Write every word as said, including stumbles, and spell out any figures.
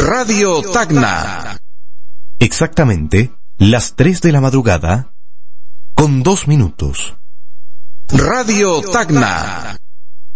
Radio Tacna. Exactamente las tres de la madrugada, con dos minutos. Radio Tacna.